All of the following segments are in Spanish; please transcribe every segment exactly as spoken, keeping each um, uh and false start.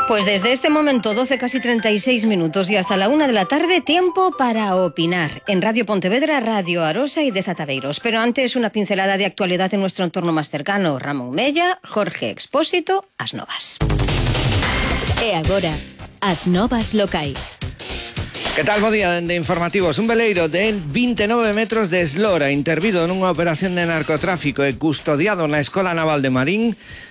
Pues desde este momento, doce casi treinta y seis minutos y hasta la una de la tarde, tiempo para opinar en Radio Pontevedra, Radio Arosa y Dezatabeiros. Pero antes, una pincelada de actualidad en nuestro entorno más cercano. Ramón Mella, Jorge Expósito, As Novas. E agora, as novas locais. Que tal, bo día de informativos. Un veleiro de veintinueve metros de eslora intervido nunha operación de narcotráfico e custodiado na Escola Naval de Marín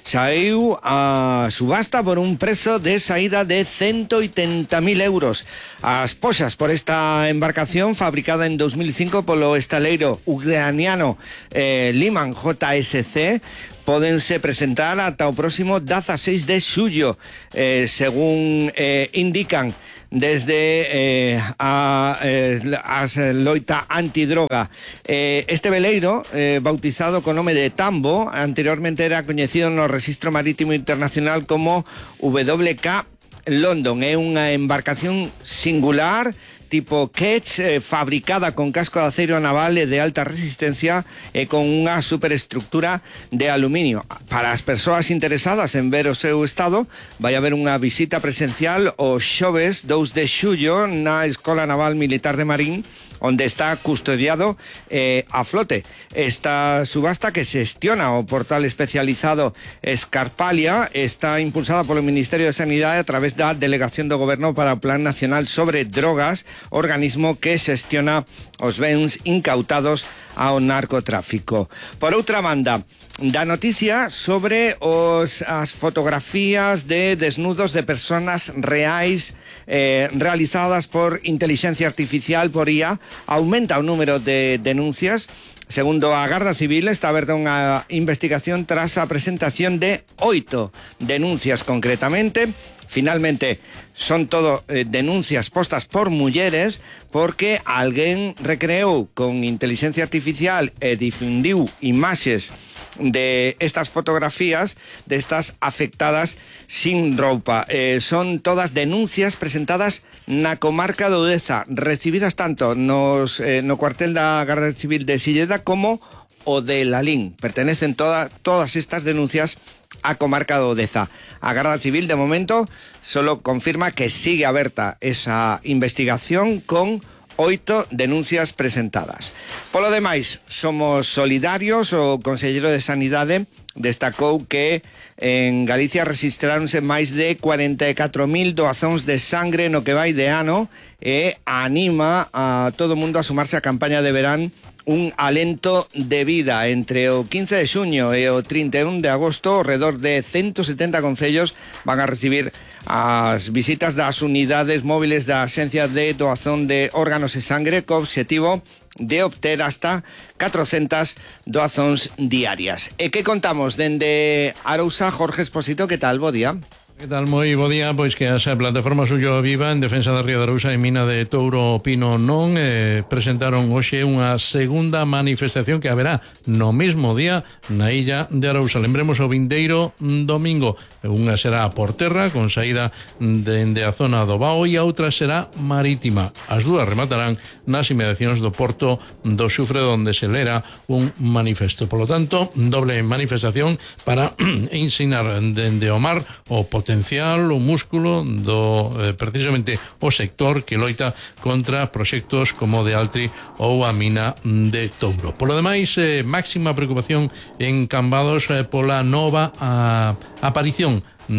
saiu a subasta por un prezo de saída de ciento oitenta mil euros. As poxas por esta embarcación, fabricada en dos mil cinco polo estaleiro ucraniano eh, Liman J S C, pódense presentar ata o próximo dieciséis de xullo, eh, según eh, indican desde eh, a eh, as loita antidroga. Eh, este veleiro, eh, bautizado con nome de Tambo, anteriormente era coñecido no Registro Marítimo Internacional como W K London. É unha embarcación singular, tipo Ketch, eh, fabricada con casco de acero naval de alta resistencia e eh, con unha superestructura de aluminio. Para as persoas interesadas en ver o seu estado, vai haber unha visita presencial o xoves dous de xullo na Escola Naval Militar de Marín, onde está custodiado eh, a flote. Esta subasta, que xestiona o portal especializado Escarpalia, está impulsada polo Ministerio de Sanidade a través da Delegación do Goberno para o Plan Nacional sobre Drogas, organismo que xestiona os bens incautados ao narcotráfico. Por outra banda, da noticia sobre os, as fotografías de desnudos de personas reais eh, realizadas por inteligencia artificial, por I A, aumenta o número de denuncias. Segundo a Garda Civil, está aberta unha investigación tras a presentación de oito denuncias concretamente. Finalmente, son todo eh, denuncias postas por mulleres porque alguén recreou con inteligencia artificial e difundiu imaxes de estas fotografías de estas afectadas sin roupa. Eh, son todas denuncias presentadas na comarca de Odeza, recibidas tanto nos, eh, no cuartel da Garda Civil de Silleda como o de Lalín. Pertenecen toda, todas estas denuncias a comarca de Odeza. A Garda Civil, de momento, solo confirma que sigue aberta esa investigación con oito denuncias presentadas. Polo demais, somos solidarios. O conselleiro de Sanidade destacou que en Galicia rexistráronse máis de cuarenta e catro mil doazóns de sangre no que vai de ano e anima a todo o mundo a sumarse á campaña de verán Un alento de vida. Entre o quince de xuño e o trinta e un de agosto, ao redor de ciento setenta concellos van a recibir as visitas das unidades móviles da Axencia de Doazón de Órganos e Sangre, co obxectivo de obter hasta catrocentas doazóns diarias. E que contamos dende Arousa? Jorge Expósito, que tal? Bo día. Que tal? Moi bo día. Pois que a plataforma Suyo Viva en defensa da Ría de Arousa e Mina de Touro Pino Non eh, presentaron hoxe unha segunda manifestación que haberá no mesmo día na illa de Arousa. Lembremos o vindeiro domingo. Unha será por terra con saída dende a zona do Bao e a outra será marítima. As dúas rematarán nas inmediacións do porto do Xufre, onde se lera un manifesto. Por lo tanto, doble manifestación para ensinar dende o mar o potencial, o músculo do eh, precisamente o sector que loita contra proxectos como de Altri ou a mina de Touro. Por lo demais, eh, máxima preocupación en Cambados eh, pola nova a, aparición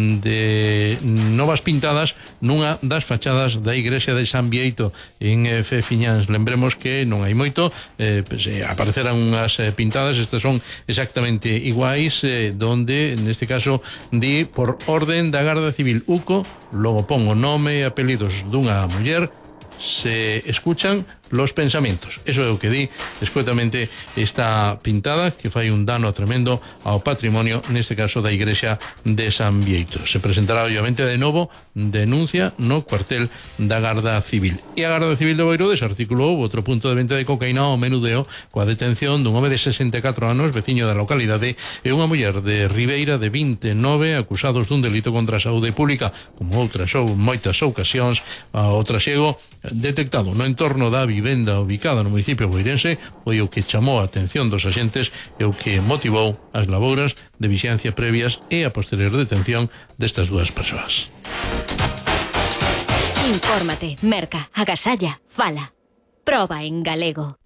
de novas pintadas nunha das fachadas da igrexa de San Bieito en eh, Fefiñáns. Lembremos que non hai moito, eh, pues, eh, apareceran unhas eh, pintadas, estas son exactamente iguais, eh, donde neste caso di por orden da Garda Civil Uco, logo pon o nome e apelidos dunha muller, se escuchan los pensamientos. Eso é o que di escuetamente esta pintada, que fai un dano tremendo ao patrimonio, neste caso da igrexa de San Bieito. Se presentará obviamente de novo denuncia no cuartel da Garda Civil. E a Garda Civil de Boiro desarticulou outro punto de venta de cocaína ao menudeo coa detención dun home de sesenta e catro anos, veciño da localidade, e unha muller de Ribeira de vinte e nove, acusados dun delito contra a saúde pública. Como outras ou moitas ocasións, o trasiego detectado no entorno da vivenda ubicada no municipio boirense foi o que chamou a atención dos axentes e o que motivou as labouras de vixiancia previas e a posterior detención destas dúas persoas. Infórmate, merca, agasalla, fala. Proba en galego.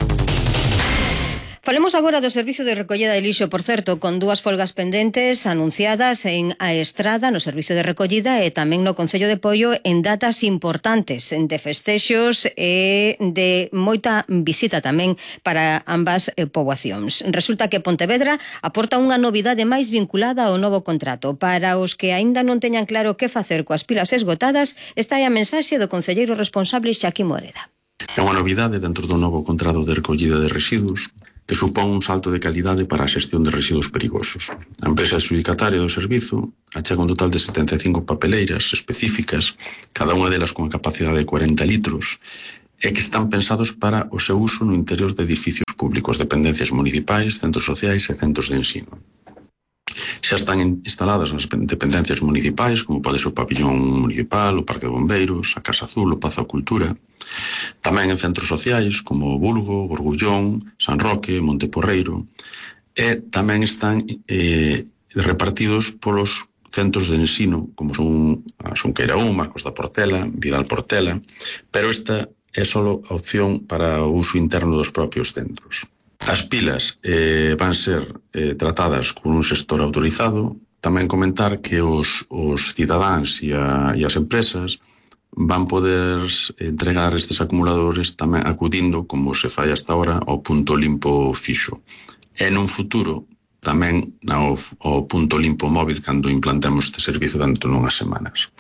Falemos agora do servizo de recollida de lixo, por certo, con dúas folgas pendentes anunciadas en A Estrada, no servizo de recollida, e tamén no Concello de Poio en datas importantes, de festexos e de moita visita tamén para ambas eh, poboacións. Resulta que Pontevedra aporta unha novidade máis vinculada ao novo contrato. Para os que aínda non teñan claro que facer coas pilas esgotadas, está aí a mensaxe do concelleiro responsable Xaqui Moreda. É unha novidade dentro do novo contrato de recollida de residuos que supón un salto de calidade para a xestión de residuos perigosos. A empresa adxudicataria do servizo achega un total de setenta e cinco papeleiras específicas, cada unha delas con a capacidade de cuarenta litros, e que están pensados para o seu uso no interior de edificios públicos, dependencias municipais, centros sociais e centros de ensino. Xa están instaladas nas dependencias municipais, como pode ser o pabillón municipal, o Parque de Bombeiros, a Casa Azul, o Pazo da Cultura. Tamén en centros sociais, como o Bulgo, Gorgullón, San Roque, Monteporreiro. E tamén están eh, repartidos polos centros de ensino, como son a Xunqueira un, Marcos da Portela, Vidal Portela, pero esta é só a opción para o uso interno dos propios centros. As pilas eh, van ser eh, tratadas con un xestor autorizado. Tamén comentar que os, os cidadáns e, a, e as empresas van poder entregar estes acumuladores tamén acudindo, como se fai hasta ahora, ao punto limpo fixo. E nun futuro tamén ao, ao punto limpo móvil cando implantemos este servizo dentro de unhas semanas.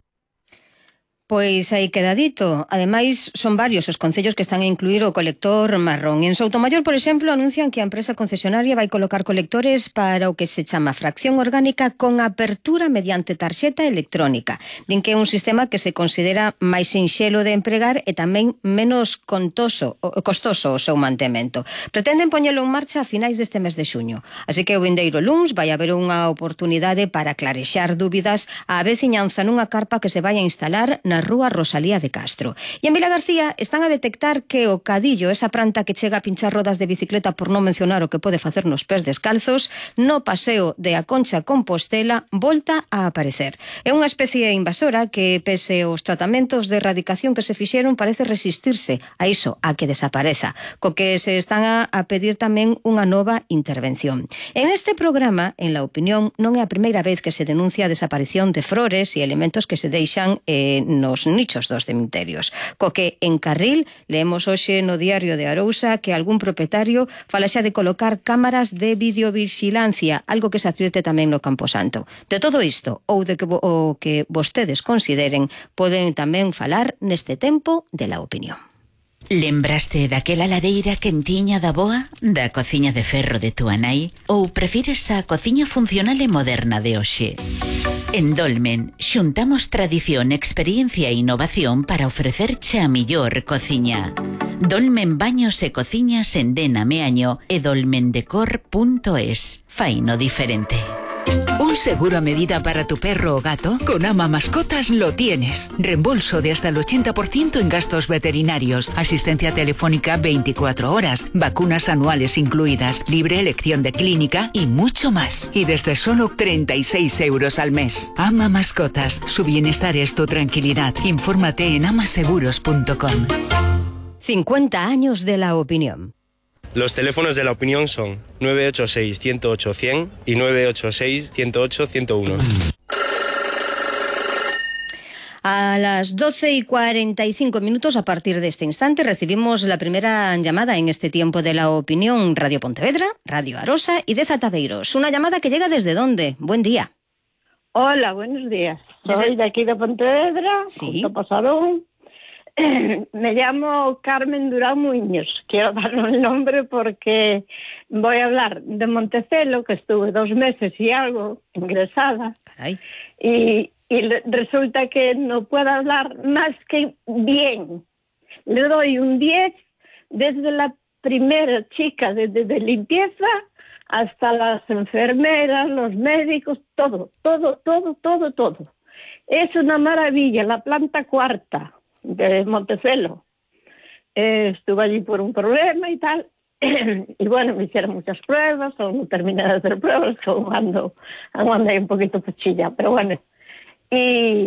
Pois aí quedadito. Ademais, son varios os concellos que están a incluir o colector marrón. En Soutomaior, por exemplo, anuncian que a empresa concesionaria vai colocar colectores para o que se chama fracción orgánica con apertura mediante tarxeta electrónica. Din que é un sistema que se considera máis sinxelo de empregar e tamén menos contoso, costoso o seu mantemento. Pretenden poñelo en marcha a finais deste mes de xuño. Así que o vindeiro luns vai haber unha oportunidade para clarexar dúbidas á veciñanza nunha carpa que se vai a instalar na Rúa Rosalía de Castro. E en Vila García están a detectar que o cadillo, esa planta que chega a pinchar rodas de bicicleta, por non mencionar o que pode facer nos pés descalzos, no paseo de A Concha Compostela volta a aparecer. É unha especie invasora que, pese aos tratamentos de erradicación que se fixeron, parece resistirse a iso, a que desapareza, co que se están a, a pedir tamén unha nova intervención. En este programa, en La Opinión, non é a primeira vez que se denuncia a desaparición de flores e elementos que se deixan eh, no nos nichos dos cemiterios. Co que en Carril leemos hoxe no Diario de Arousa que algún propietario fala xa de colocar cámaras de videovigilancia, algo que se advirte tamén no Camposanto. De todo isto, ou de que o que vostedes consideren, poden tamén falar neste tempo de La Opinión. Lembraste daquela lareira quentiña da boa, da cociña de ferro de túa nai, ou prefires a cociña funcional e moderna de hoxe? En Dolmen, xuntamos tradición, experiencia e innovación para ofrecerche a millor cociña. Dolmen Baños e Cociñas en Dena Meaño e dolmendecor punto es. Faino diferente. ¿Un seguro a medida para tu perro o gato? Con Ama Mascotas lo tienes. Reembolso de hasta el ochenta por ciento en gastos veterinarios, asistencia telefónica veinticuatro horas, vacunas anuales incluidas, libre elección de clínica y mucho más. Y desde solo treinta y seis euros al mes. Ama Mascotas. Su bienestar es tu tranquilidad. Infórmate en amaseguros punto com. cincuenta años de La Opinión. Los teléfonos de La Opinión son nueve ocho seis, uno cero ocho, cien y nueve ocho seis, uno cero ocho, ciento uno. A las doce y cuarenta y cinco minutos, a partir de este instante, recibimos la primera llamada en este tiempo de La Opinión. Radio Pontevedra, Radio Arosa y Deza Tabeiros. Una llamada que llega desde ¿dónde? Buen día. Hola, buenos días. Soy desde... de aquí de Pontevedra, sí. Junto Pasadón. Me llamo Carmen Durán Muñoz. Quiero dar el nombre porque voy a hablar de Montecelo, que estuve dos meses y algo ingresada. Caray. Y, y resulta que no puedo hablar más que bien. Le doy un diez desde la primera chica de, de, de limpieza hasta las enfermeras, los médicos, todo, todo, todo, todo, todo. Es una maravilla, la planta cuarta de Montecelo. Eh, estuve allí por un problema y tal, y bueno, me hicieron muchas pruebas, aún no terminé de hacer pruebas, aún ando, aún ando ahí un poquito pechilla, pero bueno. Y,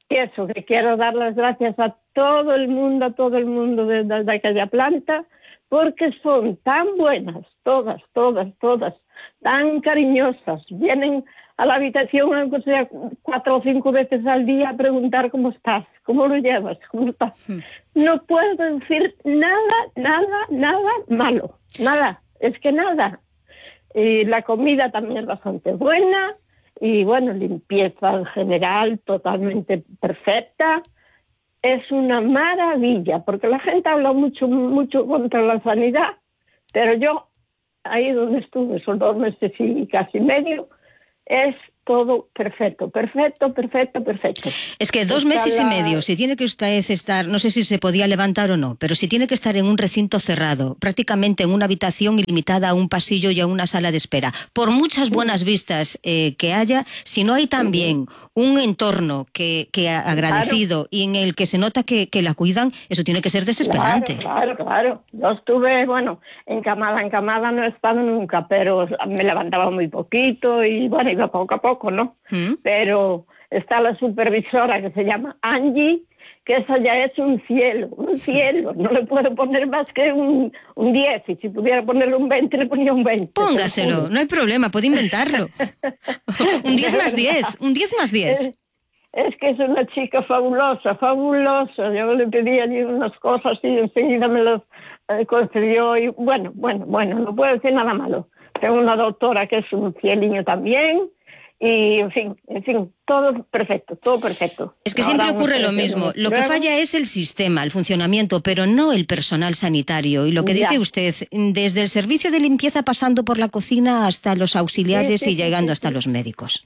Y eso, que quiero dar las gracias a todo el mundo, a todo el mundo de, de, de aquella planta, porque son tan buenas, todas, todas, todas, tan cariñosas. Vienen a la habitación, aunque sea cuatro o cinco veces al día, a preguntar cómo estás, cómo lo llevas, cómo estás. Mm. No puedo decir nada, nada, nada malo, nada, es que nada. Y la comida también es bastante buena, y bueno, limpieza en general totalmente perfecta. Es una maravilla, porque la gente habla mucho, mucho contra la sanidad, pero yo, ahí donde estuve, son dos meses y casi medio, es todo perfecto, perfecto, perfecto, perfecto. Es que dos meses la... y medio, si tiene que usted estar, no sé si se podía levantar o no, pero si tiene que estar en un recinto cerrado, prácticamente en una habitación ilimitada a un pasillo y a una sala de espera, por muchas buenas vistas eh, que haya, si no hay también un entorno que, que agradecido, claro, y en el que se nota que, que la cuidan, eso tiene que ser desesperante. Claro, claro, claro. Yo estuve, bueno, encamada, encamada no he estado nunca, pero me levantaba muy poquito y bueno, iba poco a poco, ¿no? ¿Mm? Pero está la supervisora que se llama Angie, que eso ya es un cielo, un cielo. No le puedo poner más que un, un diez, y si pudiera ponerle un veinte, le ponía un veinte. Póngaselo, no hay problema, puede inventarlo. Un diez más diez, un diez más diez. Es, es que es una chica fabulosa, fabulosa. Yo le pedí allí unas cosas y enseguida me las eh, concedió. Y bueno, bueno, bueno, no puedo decir nada malo. Tengo una doctora que es un cieliño también. Y, en fin, en fin, todo perfecto, todo perfecto. Es que siempre ocurre lo mismo. Lo que falla es el sistema, el funcionamiento, pero no el personal sanitario. Y lo que dice usted, desde el servicio de limpieza pasando por la cocina hasta los auxiliares, sí, sí, y llegando sí, sí, hasta sí. los médicos.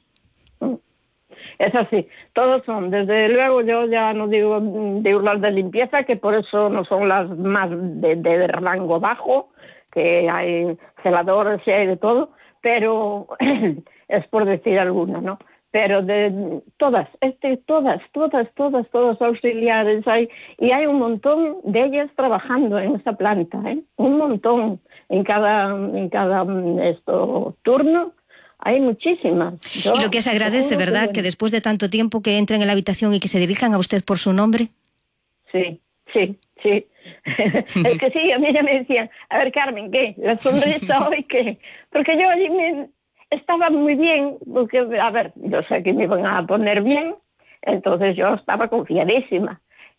Es así, todos son. Desde luego yo ya no digo de las de limpieza, que por eso no son las más de, de rango bajo, que hay celadores y hay de todo, pero... es por decir alguna, ¿no? Pero de todas, este, todas, todas, todas, todos auxiliares hay, y hay un montón de ellas trabajando en esta planta, ¿eh? Un montón en cada, en cada esto, turno. Hay muchísimas. Yo, y lo que se agradece, ¿verdad? Que, que después de tanto tiempo que entren en la habitación y que se dirijan a usted por su nombre. Sí, sí, sí. Es que sí, a mí ya me decían, a ver, Carmen, ¿qué? ¿La sonrisa hoy qué? Porque yo allí me... estaba muy bien, porque, a ver, yo sé que me iban a poner bien, entonces yo estaba confiadísima.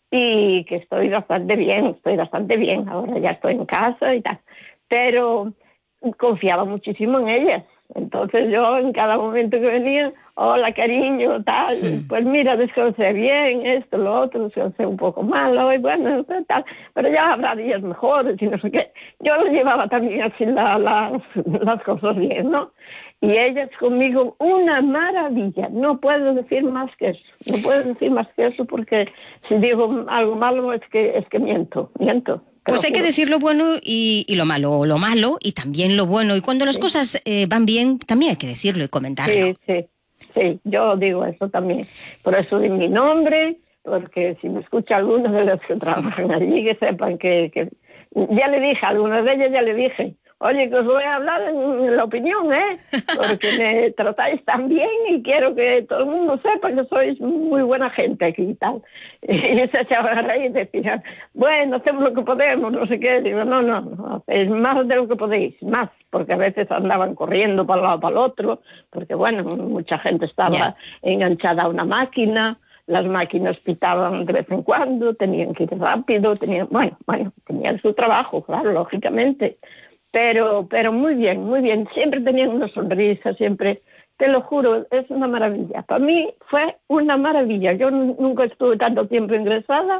Y que estoy bastante bien, estoy bastante bien, ahora ya estoy en casa y tal. Pero confiaba muchísimo en ellas. Entonces yo en cada momento que venía, hola cariño, tal, sí. Pues mira, descansé bien, esto, lo otro, descansé un poco mal hoy, bueno, tal, pero ya habrá días mejores y no sé qué. Yo lo llevaba también así la, la, las cosas bien, ¿no? Y ellas conmigo, una maravilla, no puedo decir más que eso, no puedo decir más que eso porque si digo algo malo es que, es que miento, miento. Pues hay que decir lo bueno y, y lo malo, o lo malo y también lo bueno. Y cuando las sí. cosas eh, van bien, también hay que decirlo y comentarlo. Sí, sí, sí, yo digo eso también. Por eso di mi nombre, porque si me escucha alguno de los que trabajan allí, que sepan que, que... Ya le dije, a algunas de ellas ya le dije, oye, que os voy a hablar en la opinión, ¿eh? Porque me tratáis tan bien y quiero que todo el mundo sepa que sois muy buena gente aquí y tal. Y se echaban a reír y decían, bueno, hacemos lo que podemos, no sé qué. Digo, no, no, no, es más de lo que podéis, más, porque a veces andaban corriendo para un lado para el otro, porque bueno, mucha gente estaba yeah. enganchada a una máquina, las máquinas pitaban de vez en cuando, tenían que ir rápido, tenían, bueno, bueno, tenían su trabajo, claro, lógicamente. Pero, pero muy bien, muy bien. Siempre tenían una sonrisa, siempre. Te lo juro, es una maravilla. Para mí fue una maravilla. Yo nunca estuve tanto tiempo ingresada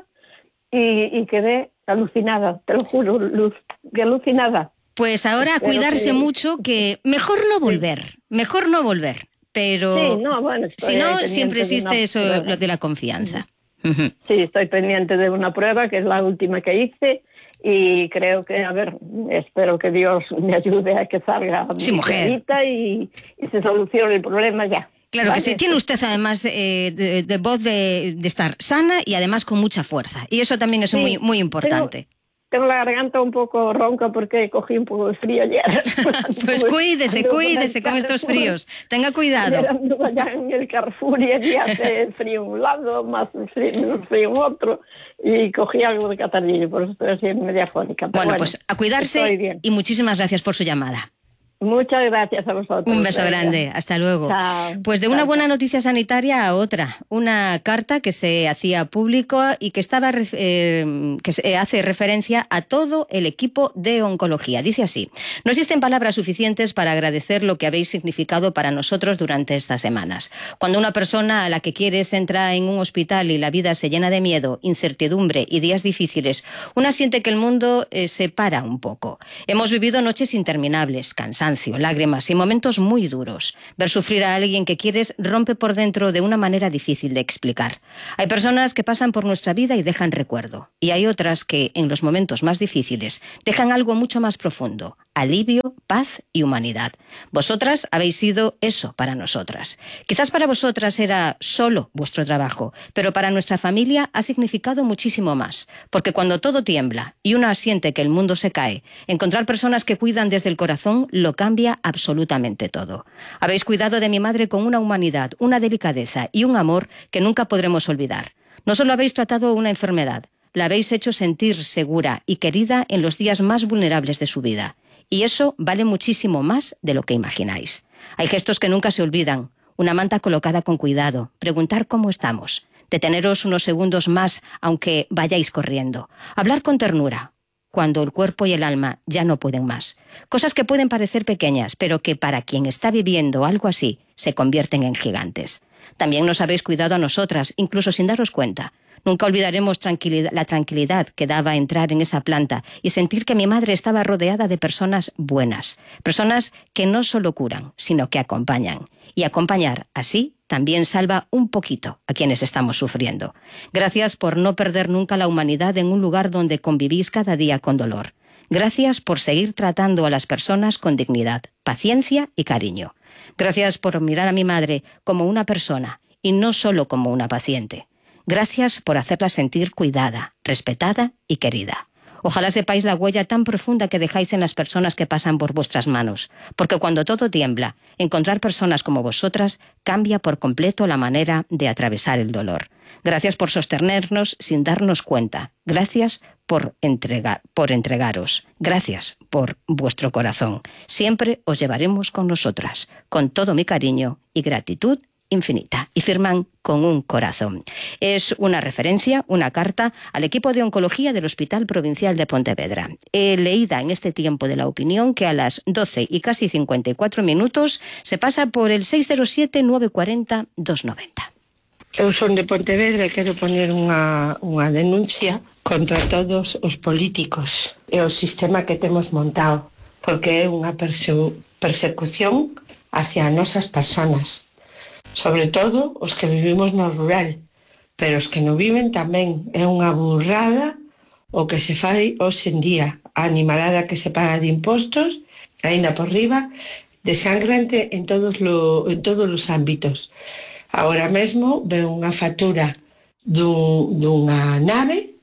y, y quedé alucinada. Te lo juro, Luz, que alucinada. Pues ahora a cuidarse que... mucho, que mejor no volver, mejor no volver. Pero sí, no, bueno, si no, siempre existe eso, prueba. Lo de la confianza. Sí, estoy pendiente de una prueba, que es la última que hice. Y creo que, a ver, espero que Dios me ayude a que salga sí, mujer. Y, y se solucione el problema ya. Claro ¿vale? Que sí, tiene usted además eh, de, de voz de, de estar sana y además con mucha fuerza. Y eso también es sí, muy, muy importante. tengo la garganta un poco ronca porque cogí un poco de frío ayer. Pues cuídese, cuídese con estos fríos. Tenga cuidado. Ayer anduve allá en el Carrefour y allí hace frío en un lado, más frío, menos frío en otro, y cogí algo de catarrillo, por eso estoy así media fónica. Bueno, bueno, pues a cuidarse y muchísimas gracias por su llamada. Muchas gracias a vosotros. Un beso grande, hasta luego. Chao. Pues de una buena noticia sanitaria a otra, una carta que se hacía público y que estaba eh, que se hace referencia a todo el equipo de oncología. Dice así: no existen palabras suficientes para agradecer lo que habéis significado para nosotros durante estas semanas. Cuando una persona a la que quieres entra en un hospital y la vida se llena de miedo, incertidumbre y días difíciles, una siente que el mundo eh, se para un poco. Hemos vivido noches interminables, cansadas, lágrimas y momentos muy duros. Ver sufrir a alguien que quieres rompe por dentro de una manera difícil de explicar. Hay personas que pasan por nuestra vida y dejan recuerdo, y hay otras que, en los momentos más difíciles, dejan algo mucho más profundo: alivio, paz y humanidad. Vosotras habéis sido eso para nosotras. Quizás para vosotras era solo vuestro trabajo, pero para nuestra familia ha significado muchísimo más, porque cuando todo tiembla y una siente que el mundo se cae, encontrar personas que cuidan desde el corazón lo cambia absolutamente todo. Habéis cuidado de mi madre con una humanidad, una delicadeza y un amor que nunca podremos olvidar. No solo habéis tratado una enfermedad, la habéis hecho sentir segura y querida en los días más vulnerables de su vida. Y eso vale muchísimo más de lo que imagináis. Hay gestos que nunca se olvidan: una manta colocada con cuidado, preguntar cómo estamos, deteneros unos segundos más aunque vayáis corriendo, hablar con ternura cuando el cuerpo y el alma ya no pueden más. Cosas que pueden parecer pequeñas, pero que para quien está viviendo algo así se convierten en gigantes. También nos habéis cuidado a nosotras, incluso sin daros cuenta. Nunca olvidaremos tranquilidad, la tranquilidad que daba entrar en esa planta y sentir que mi madre estaba rodeada de personas buenas, personas que no solo curan, sino que acompañan. Y acompañar así también salva un poquito a quienes estamos sufriendo. Gracias por no perder nunca la humanidad en un lugar donde convivís cada día con dolor. Gracias por seguir tratando a las personas con dignidad, paciencia y cariño. Gracias por mirar a mi madre como una persona y no solo como una paciente. Gracias por hacerla sentir cuidada, respetada y querida. Ojalá sepáis la huella tan profunda que dejáis en las personas que pasan por vuestras manos, porque cuando todo tiembla, encontrar personas como vosotras cambia por completo la manera de atravesar el dolor. Gracias por sostenernos sin darnos cuenta. Gracias por, entregar, por entregaros. Gracias por vuestro corazón. Siempre os llevaremos con nosotras, con todo mi cariño y gratitud infinita. Y firman con un corazón. Es una referencia, una carta al equipo de oncología del Hospital Provincial de Pontevedra. He leída en este tiempo de la opinión que a las doce y casi cincuenta y cuatro minutos se pasa por el seis cero siete, nueve cuatro cero, dos nueve cero. Eu son de Pontevedra e quero poner unha, unha denuncia contra todos os políticos e o sistema que temos montado, porque é unha perse- persecución hacia as nosas personas. Sobre todo os que vivimos no rural, pero os que non viven tamén. É unha burrada o que se fai hoxe en día. A animalada que se paga de impostos, aínda por riba, desangrante en todos, lo, en todos os ámbitos. Agora mesmo ve unha factura dun, dunha nave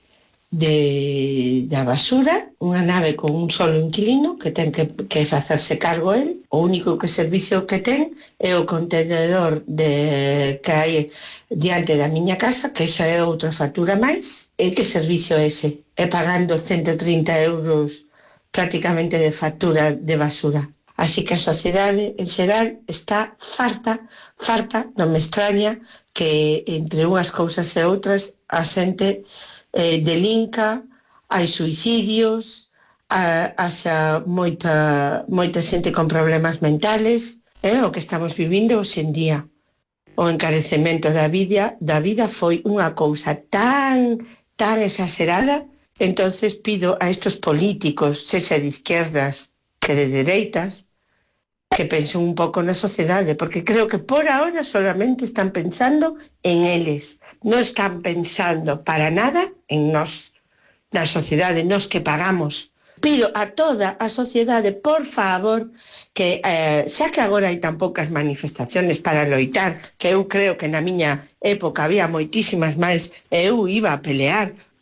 de, da basura, unha nave con un solo inquilino que ten que, que facerse cargo el. O único que servicio que ten é o contenedor de, que hai diante da miña casa, que esa é outra factura máis. E que servicio é ese? É pagando ciento trinta euros prácticamente de factura de basura. Así que a sociedade en xeral está farta, farta, non me extraña que entre unhas cousas e outras a xente eh, delinca, hai suicidios, a, haxa moita, moita xente con problemas mentales, é eh, o que estamos vivindo hoxe en día. O encarecemento da vida, da vida foi unha cousa tan, tan exagerada. Entonces pido a estos políticos, sexa de izquierdas que de dereitas, que pensen un pouco na sociedade, porque creo que por ahora solamente están pensando en eles. Non están pensando para nada en nós, na sociedade, nós que pagamos. Pido a toda a sociedade, por favor, que eh, xa que agora hai tan poucas manifestaciones para loitar, que eu creo que na miña época había moitísimas máis, e eu iba a pelear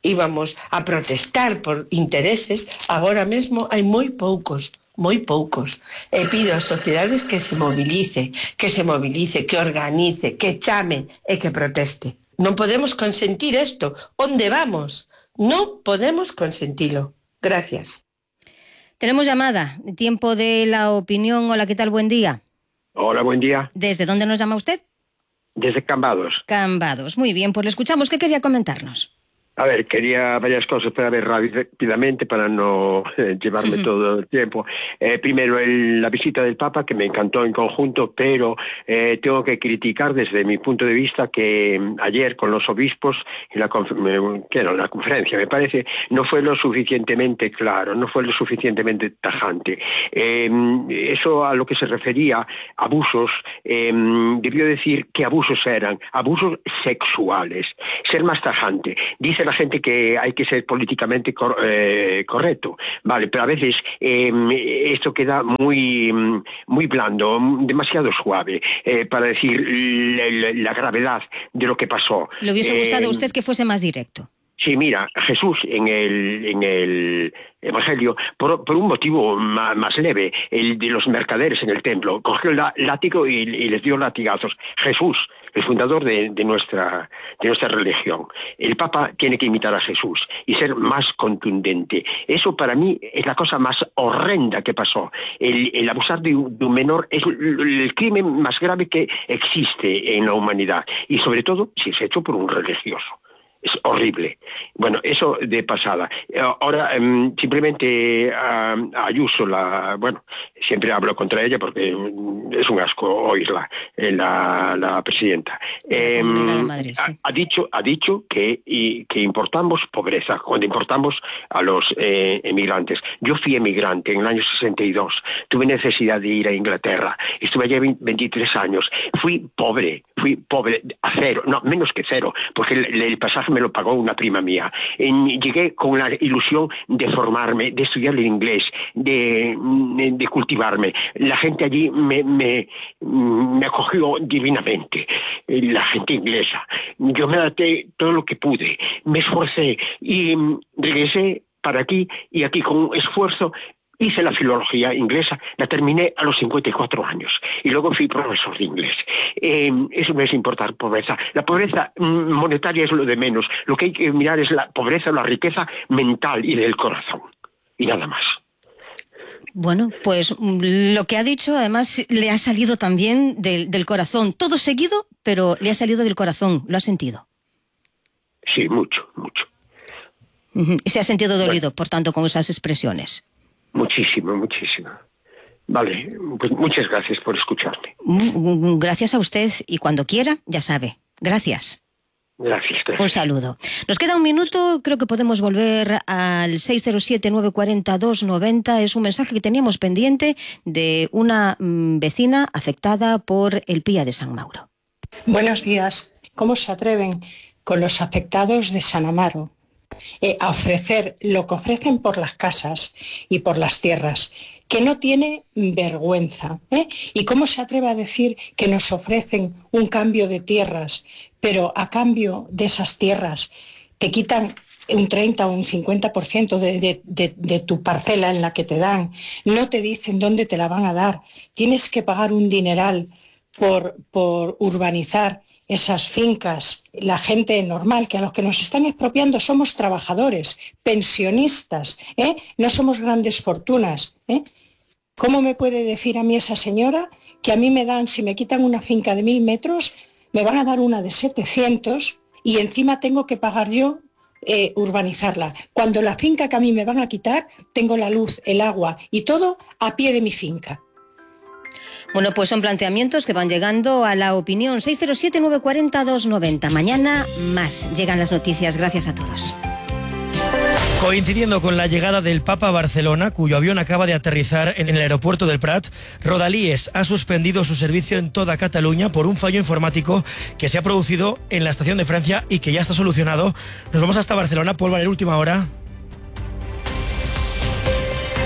íbamos a protestar por intereses, agora mesmo hai moi poucos, moi poucos. E pido ás sociedades que se movilice, que se movilice, que organice, que chame e que proteste. Non podemos consentir isto. Onde vamos? Non podemos consentilo. Gracias. Tenemos llamada. Tiempo de la opinión. Hola, ¿qué tal? Buen día. Hola, buen día. ¿Desde dónde nos llama usted? Desde Cambados. Cambados. Muy bien, pues le escuchamos. ¿Qué quería comentarnos? A ver, quería varias cosas para ver rápidamente para no eh, llevarme uh-huh. todo el tiempo. Eh, primero, el, la visita del Papa, que me encantó en conjunto, pero eh, tengo que criticar desde mi punto de vista que eh, ayer con los obispos, en la, eh, ¿qué era? la conferencia, me parece, no fue lo suficientemente claro, no fue lo suficientemente tajante. Eh, eso a lo que se refería, abusos, eh, debió decir qué abusos eran, abusos sexuales, ser más tajante. Dice la gente que hay que ser políticamente cor, eh, correcto, vale, pero a veces eh, esto queda muy, muy blando, demasiado suave eh, para decir la, la, la gravedad de lo que pasó. ¿Le hubiese gustado eh, a usted que fuese más directo? Sí, mira, Jesús en el, en el Evangelio, por, por un motivo más, más leve, el de los mercaderes en el templo, cogió el látigo y, y les dio latigazos. Jesús, el fundador de, de, nuestra, de nuestra religión. El Papa tiene que imitar a Jesús y ser más contundente. Eso para mí es la cosa más horrenda que pasó. El, el abusar de un, de un menor es el, el crimen más grave que existe en la humanidad. Y sobre todo si es hecho por un religioso. Es horrible. Bueno, eso de pasada. Ahora, um, simplemente uh, Ayuso, la, bueno, siempre hablo contra ella porque es un asco oírla, eh, la, la presidenta. Eh, Madrid, sí. ha, ha dicho, ha dicho que, y, que importamos pobreza, cuando importamos a los eh, emigrantes. Yo fui emigrante en el año sesenta y dos, tuve necesidad de ir a Inglaterra, estuve allí veintitrés años, fui pobre, fui pobre, a cero, no, menos que cero, porque el, el pasaje me lo pagó una prima mía. En, llegué con la ilusión de formarme, de estudiar el inglés, de, de, de cultivarme. La gente allí me, me, me acogió divinamente, la gente inglesa. Yo me adapté todo lo que pude, me esforcé y regresé para aquí y aquí con esfuerzo hice la filología inglesa, la terminé a los cincuenta y cuatro años y luego fui profesor de inglés. Eh, eso no es importar pobreza. La pobreza monetaria es lo de menos. Lo que hay que mirar es la pobreza, la riqueza mental y del corazón. Y nada más. Bueno, pues lo que ha dicho además le ha salido también del, del corazón. Todo seguido, pero le ha salido del corazón. ¿Lo ha sentido? Sí, mucho, mucho. Uh-huh. Se ha sentido dolido, bueno, por tanto, con esas expresiones. Muchísimo, muchísimo. Vale, pues muchas gracias por escucharme. Gracias a usted y cuando quiera, ya sabe. Gracias. Gracias, gracias. Un saludo. Nos queda un minuto, creo que podemos volver al seis cero siete, nueve cuatro cero, dos nueve cero. Es un mensaje que teníamos pendiente de una vecina afectada por el Pía de San Mauro. Buenos días. ¿Cómo se atreven con los afectados de San Amaro Eh, a ofrecer lo que ofrecen por las casas y por las tierras, que no tiene vergüenza? ¿eh? ¿Y cómo se atreve a decir que nos ofrecen un cambio de tierras, pero a cambio de esas tierras te quitan un treinta o un cincuenta por ciento de, de, de, de tu parcela en la que te dan? No te dicen dónde te la van a dar. Tienes que pagar un dineral por, por urbanizar esas fincas. La gente normal, que a los que nos están expropiando somos trabajadores, pensionistas, ¿eh? No somos grandes fortunas, ¿eh? ¿Cómo me puede decir a mí esa señora que a mí me dan, si me quitan una finca de mil metros, me van a dar una de setecientos y encima tengo que pagar yo eh, urbanizarla? Cuando la finca que a mí me van a quitar, tengo la luz, el agua y todo a pie de mi finca. Bueno, pues son planteamientos que van llegando a la opinión. seis cero siete, nueve cuatro cero, dos nueve cero. Mañana más llegan las noticias. Gracias a todos. Coincidiendo con la llegada del Papa a Barcelona, cuyo avión acaba de aterrizar en el aeropuerto del Prat, Rodalies ha suspendido su servicio en toda Cataluña por un fallo informático que se ha producido en la estación de Francia y que ya está solucionado. Nos vamos hasta Barcelona. Paul Valer, última hora.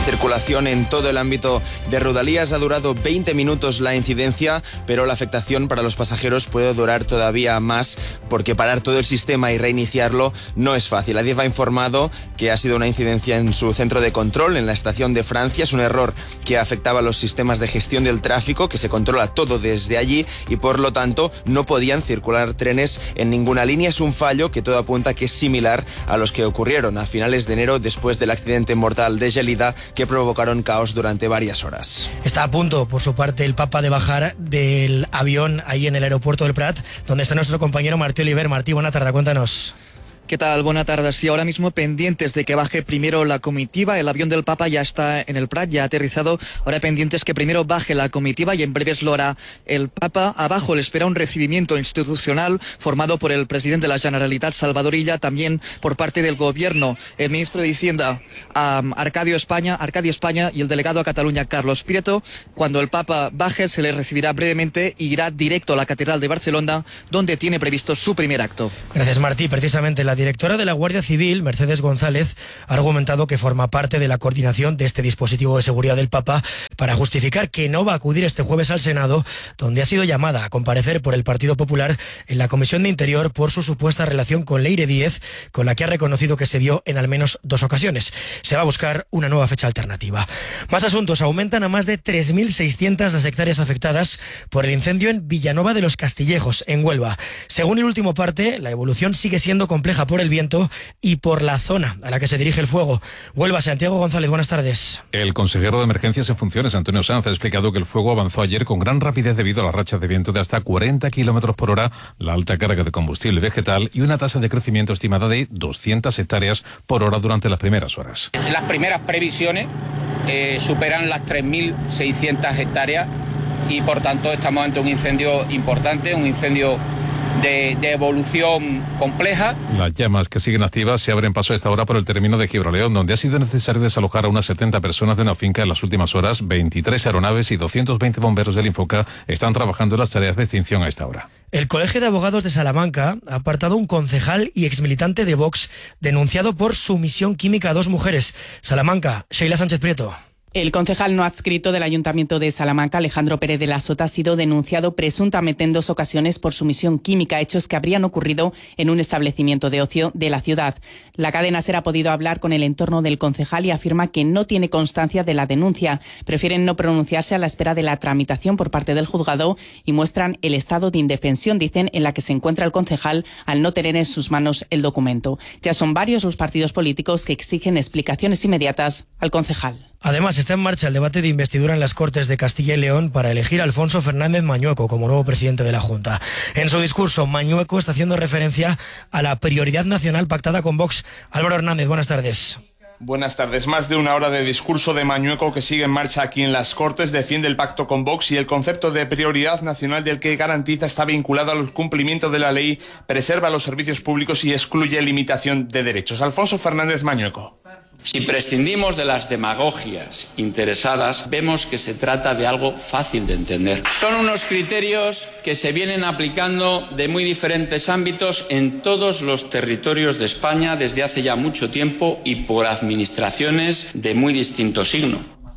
Circulación en todo el ámbito de Rodalías. Ha durado veinte minutos la incidencia, pero la afectación para los pasajeros puede durar todavía más, porque parar todo el sistema y reiniciarlo no es fácil. Adif ha informado que ha sido una incidencia en su centro de control en la estación de Francia. Es un error que afectaba a los sistemas de gestión del tráfico, que se controla todo desde allí y por lo tanto no podían circular trenes en ninguna línea. Es un fallo que todo apunta que es similar a los que ocurrieron a finales de enero después del accidente mortal de Gelida, que provocaron caos durante varias horas. Está a punto, por su parte, el Papa de bajar del avión ahí en el aeropuerto del Prat, donde está nuestro compañero Martí Oliver. Martí, buena tarde, cuéntanos. ¿Qué tal? Buenas tardes. Sí, ahora mismo pendientes de que baje primero la comitiva. El avión del Papa ya está en el Prat, ya ha aterrizado. Ahora pendientes que primero baje la comitiva y en breves lo hará el Papa. Abajo le espera un recibimiento institucional formado por el presidente de la Generalitat, Salvador Illa, también por parte del gobierno, el ministro de Hacienda, um, Arcadio España, Arcadio España y el delegado a Cataluña, Carlos Prieto. Cuando el Papa baje se le recibirá brevemente y irá directo a la Catedral de Barcelona, donde tiene previsto su primer acto. Gracias, Martí. Precisamente la directora de la Guardia Civil, Mercedes González, ha argumentado que forma parte de la coordinación de este dispositivo de seguridad del Papa para justificar que no va a acudir este jueves al Senado, donde ha sido llamada a comparecer por el Partido Popular en la Comisión de Interior por su supuesta relación con Leire Díez, con la que ha reconocido que se vio en al menos dos ocasiones. Se va a buscar una nueva fecha alternativa. Más asuntos. Aumentan a más de tres mil seiscientas las hectáreas afectadas por el incendio en Villanova de los Castillejos, en Huelva. Según el último parte, la evolución sigue siendo compleja por el viento y por la zona a la que se dirige el fuego. Huelva, Santiago González, buenas tardes. El consejero de Emergencias en Funciones, Antonio Sanz, ha explicado que el fuego avanzó ayer con gran rapidez debido a las rachas de viento de hasta cuarenta kilómetros por hora, la alta carga de combustible vegetal y una tasa de crecimiento estimada de doscientas hectáreas por hora durante las primeras horas. Las primeras previsiones eh, superan las tres mil seiscientas hectáreas y por tanto estamos ante un incendio importante, un incendio De, de evolución compleja. Las llamas que siguen activas se abren paso a esta hora por el término de Gibraleón, donde ha sido necesario desalojar a unas setenta personas de una finca en las últimas horas. veintitrés aeronaves y doscientos veinte bomberos del Infoca están trabajando en las tareas de extinción a esta hora. El Colegio de Abogados de Salamanca ha apartado un concejal y exmilitante de Vox denunciado por sumisión química a dos mujeres. Salamanca, Sheila Sánchez Prieto. El concejal no adscrito del Ayuntamiento de Salamanca, Alejandro Pérez de la Sota, ha sido denunciado presuntamente en dos ocasiones por sumisión química, hechos que habrían ocurrido en un establecimiento de ocio de la ciudad. La cadena SER ha podido hablar con el entorno del concejal y afirma que no tiene constancia de la denuncia. Prefieren no pronunciarse a la espera de la tramitación por parte del juzgado y muestran el estado de indefensión, dicen, en la que se encuentra el concejal al no tener en sus manos el documento. Ya son varios los partidos políticos que exigen explicaciones inmediatas al concejal. Además, está en marcha el debate de investidura en las Cortes de Castilla y León para elegir a Alfonso Fernández Mañueco como nuevo presidente de la Junta. En su discurso, Mañueco está haciendo referencia a la prioridad nacional pactada con Vox. Álvaro Hernández, buenas tardes. Buenas tardes. Más de una hora de discurso de Mañueco que sigue en marcha aquí en las Cortes, defiende el pacto con Vox y el concepto de prioridad nacional del que garantiza está vinculado al cumplimiento de la ley, preserva los servicios públicos y excluye limitación de derechos. Alfonso Fernández Mañueco. Si prescindimos de las demagogias interesadas, vemos que se trata de algo fácil de entender. Son unos criterios que se vienen aplicando de muy diferentes ámbitos en todos los territorios de España desde hace ya mucho tiempo y por administraciones de muy distinto signo.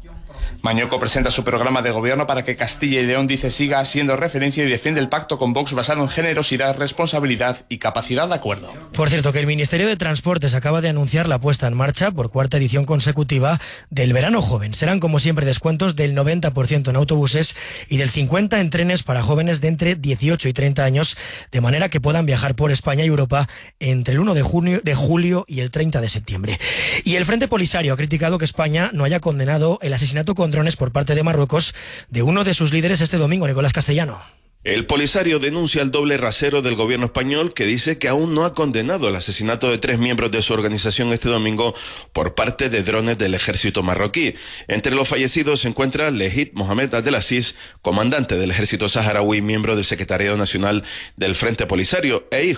Mañueco presenta su programa de gobierno para que Castilla y León, dice, siga siendo referencia y defiende el pacto con Vox basado en generosidad, responsabilidad y capacidad de acuerdo. Por cierto, que el Ministerio de Transportes acaba de anunciar la puesta en marcha por cuarta edición consecutiva del Verano Joven. Serán, como siempre, descuentos del noventa por ciento en autobuses y del cincuenta por ciento en trenes para jóvenes de entre dieciocho y treinta años, de manera que puedan viajar por España y Europa entre el uno de junio, de julio y el treinta de septiembre. Y el Frente Polisario ha criticado que España no haya condenado el asesinato con drones por parte de Marruecos de uno de sus líderes este domingo, Nicolás Castellano. El Polisario denuncia el doble rasero del gobierno español, que dice que aún no ha condenado el asesinato de tres miembros de su organización este domingo por parte de drones del ejército marroquí. Entre los fallecidos se encuentra Lehit Mohamed Abdelaziz, comandante del ejército saharaui, miembro del Secretariado Nacional del Frente Polisario e hijo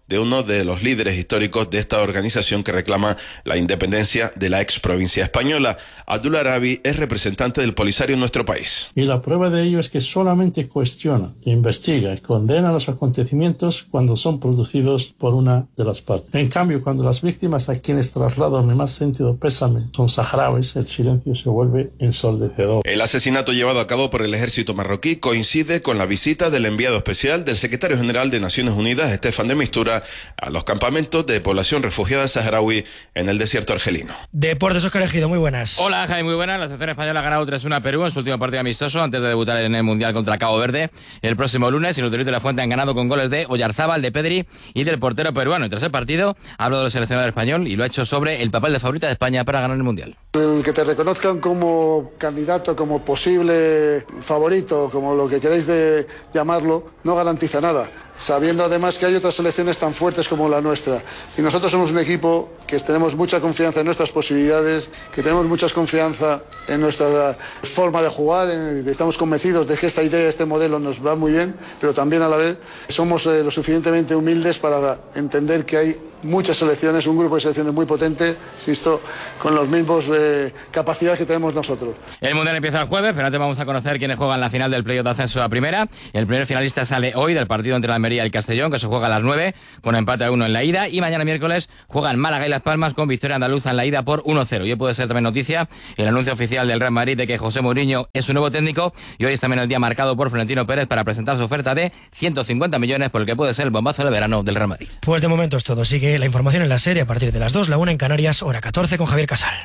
de uno de los líderes históricos de esta organización que reclama la independencia de la ex provincia española. Abdul Arabi es representante del Polisario en nuestro país. Y la prueba de ello es que solamente cuestiona, investiga y condena los acontecimientos cuando son producidos por una de las partes. En cambio, cuando las víctimas a quienes traslado mi más sentido pésame son saharauis, el silencio se vuelve ensordecedor. El asesinato llevado a cabo por el ejército marroquí coincide con la visita del enviado especial del secretario general de Naciones Unidas, Estefan de Mistura, a los campamentos de población refugiada saharaui en el desierto argelino. Deportes, Óscar Ejido, muy buenas. Hola, Jaime, muy buenas. La selección española ha ganado tres uno a Perú en su último partido amistoso antes de debutar en el Mundial contra Cabo Verde el próximo lunes. Y los de la Fuente han ganado con goles de Oyarzábal, de Pedri y del portero peruano. Y tras el partido ha hablado del seleccionador español y lo ha hecho sobre el papel de favorita de España para ganar el Mundial. El que te reconozcan como candidato, como posible favorito, como lo que queréis de llamarlo, no garantiza nada, sabiendo además que hay otras selecciones tan fuertes como la nuestra. Y nosotros somos un equipo que tenemos mucha confianza en nuestras posibilidades, que tenemos mucha confianza en nuestra forma de jugar, en, estamos convencidos de que esta idea, este modelo nos va muy bien, pero también a la vez somos eh, lo suficientemente humildes para entender que hay muchas selecciones, un grupo de selecciones muy potente, insisto, con los mismos eh, capacidades que tenemos nosotros. El Mundial empieza el jueves, pero antes vamos a conocer quiénes juegan la final del playoff de ascenso a primera. El primer finalista sale hoy del partido entre la Almería y el Castellón, que se juega a las nueve, con empate a uno en la ida, y mañana miércoles juegan Málaga y Las Palmas con victoria andaluza en la ida por uno cero. Y hoy puede ser también noticia el anuncio oficial del Real Madrid de que José Mourinho es su nuevo técnico, y hoy es también el día marcado por Florentino Pérez para presentar su oferta de ciento cincuenta millones por el que puede ser el bombazo de verano del Real Madrid. Pues de momento es todo. Sigue la información en la serie a partir de las dos, la una en Canarias, hora catorce, con Javier Casal.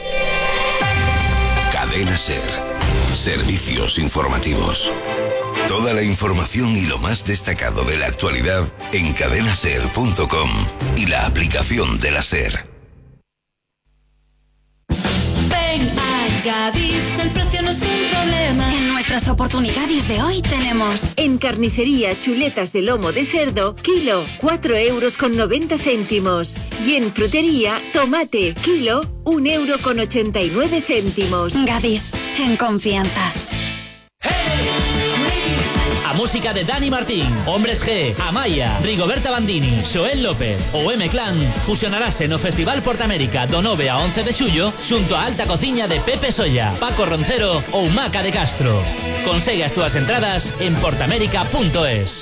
Cadena SER. Servicios informativos. Toda la información y lo más destacado de la actualidad en cadena ser punto com y la aplicación de la SER. Ven a Gadis, el precio no es un problema. En nuestras oportunidades de hoy tenemos en carnicería chuletas de lomo de cerdo, kilo, cuatro euros con noventa céntimos. Y en frutería, tomate, kilo, un euro con ochenta y nueve céntimos. Gadis, en confianza. A música de Dani Martín, Hombres G, Amaya, Rigoberta Bandini, Xoel López ou M-Clan fusionarase no Festival Portamérica do nove a once de xullo xunto a alta cociña de Pepe Solla, Paco Roncero ou Maca de Castro. Consegue as túas entradas en portamérica punto es.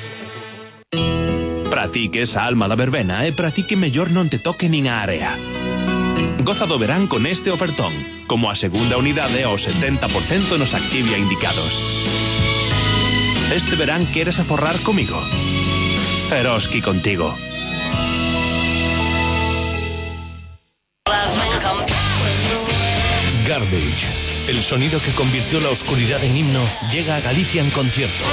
Para ti que esa alma da verbena e para ti que mellor non te toque nin a area. Goza do verán con este ofertón, como a segunda unidade ao setenta por cento nos Activia indicados. Este verán quieres aforrar conmigo. Eroski contigo. Garbage, el sonido que convirtió la oscuridad en himno, llega a Galicia en concierto.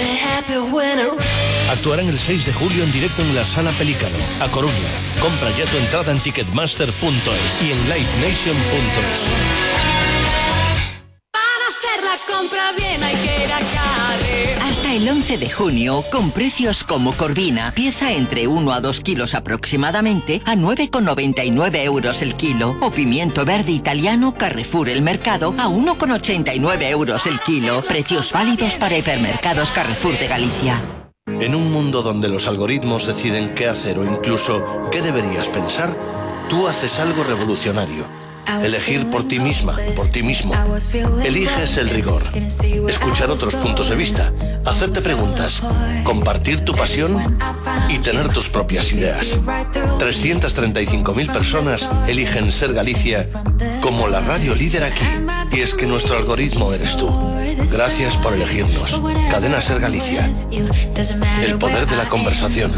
Actuarán el seis de julio en directo en la Sala Pelícano, a Coruña. Compra ya tu entrada en ticketmaster punto es y en live nation punto es. Para hacer la compra bien hay que ir a Carre. Hasta el once de junio, con precios como Corvina, pieza entre uno a dos kilos aproximadamente, a nueve con noventa y nueve euros el kilo. O pimiento verde italiano Carrefour El Mercado, a uno con ochenta y nueve euros el kilo. Precios válidos para hipermercados Carrefour de Galicia. En un mundo donde los algoritmos deciden qué hacer o incluso qué deberías pensar, tú haces algo revolucionario. Elegir por ti misma, por ti mismo. Eliges el rigor. Escuchar otros puntos de vista. Hacerte preguntas. Compartir tu pasión y tener tus propias ideas. trescientas treinta y cinco mil personas eligen Ser Galicia como la radio líder aquí. Y es que nuestro algoritmo eres tú. Gracias por elegirnos. Cadena Ser Galicia. El poder de la conversación.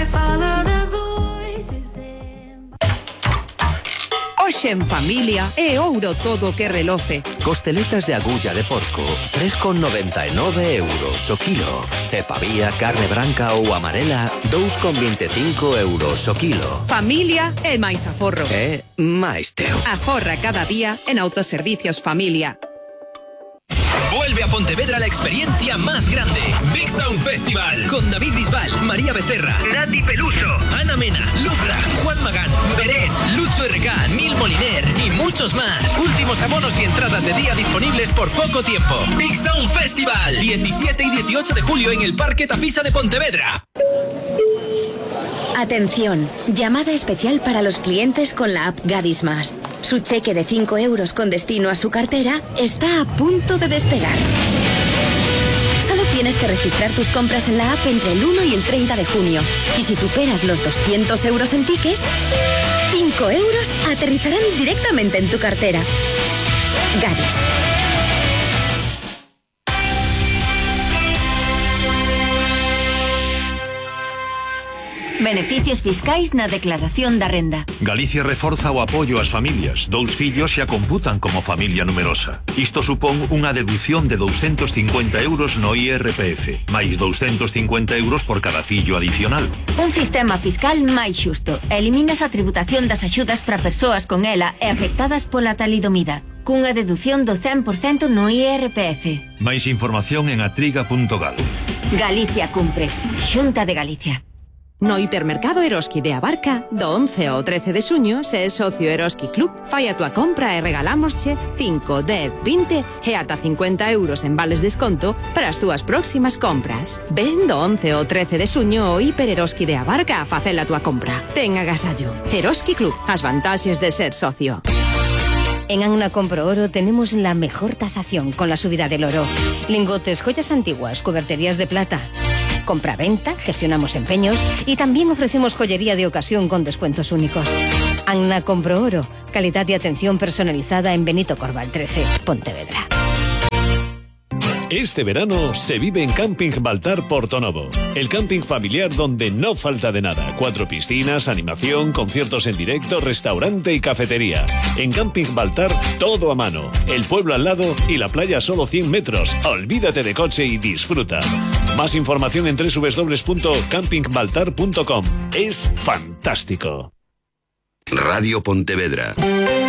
Hoxe en familia é ouro todo que reloce. Costeletas de agulla de porco, tres con noventa e nove euros o kilo. E pavía, carne branca ou amarela, dous con vinte e cinco euros o kilo. Familia é máis aforro. É máis teu. Aforra cada día en Autoservicios Familia. Vuelve a Pontevedra la experiencia más grande. Big Sound Festival. Con David Bisbal, María Becerra, Nati Peluso, Ana Mena, Lucra, Juan Magán, Beret, Lucho R K, Nil Moliner y muchos más. Últimos abonos y entradas de día disponibles por poco tiempo. Big Sound Festival. diecisiete y dieciocho de julio en el Parque Tafisa de Pontevedra. Atención, llamada especial para los clientes con la app Gadis Más. Su cheque de cinco euros con destino a su cartera está a punto de despegar. Solo tienes que registrar tus compras en la app entre el uno y el treinta de junio. Y si superas los doscientos euros en tickets, cinco euros aterrizarán directamente en tu cartera. Gadis. Beneficios fiscais na declaración da renda. Galicia reforza o apoio ás familias. Dous fillos xa computan como familia numerosa. Isto supón unha deducción de doscientos cincuenta euros no I R P F, máis doscientos cincuenta euros por cada fillo adicional. Un sistema fiscal máis xusto. Eliminas a tributación das axudas para persoas con ela e afectadas pola talidomida, cunha deducción do cen por cento no I R P F. Máis información en atriga punto gal. Galicia cumpre. Xunta de Galicia. No hipermercado Eroski de Abarca, do once ao trece de xuño, se é socio Eroski Club, fai a tua compra e regalámosche cinco, dez, vinte e ata cincuenta euros en vales desconto para as túas próximas compras. Ven do once ao trece de xuño ao Hiper Eroski de Abarca a facer a tua compra. Ten agasallo. Eroski Club, as vantaxes de ser socio. En Agna Compro Oro tenemos la mejor tasación con la subida del oro. Lingotes, joyas antiguas, cuberterías de plata. Compra-venta, gestionamos empeños y también ofrecemos joyería de ocasión con descuentos únicos. Agna Compro Oro, calidad y atención personalizada en Benito Corval trece, Pontevedra. Este verano se vive en Camping Baltar Portonovo, el camping familiar donde no falta de nada. Cuatro piscinas, animación, conciertos en directo, restaurante y cafetería. En Camping Baltar, todo a mano. El pueblo al lado y la playa a solo cien metros. Olvídate de coche y disfruta. Más información en doble u doble u doble u punto camping baltar punto com. Es fantástico. Radio Pontevedra.